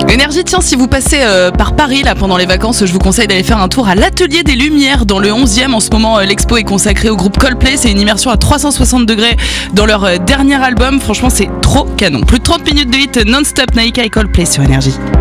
Énergie, tiens, si vous passez par Paris là pendant les vacances, je vous conseille d'aller faire un tour à l'Atelier des Lumières dans le 11e. En ce moment, l'expo est consacrée au groupe Coldplay. C'est une immersion à 360 degrés dans leur dernier album. Franchement, c'est trop canon. Plus de 30 minutes de hit non-stop, Naïka et Coldplay sur Énergie.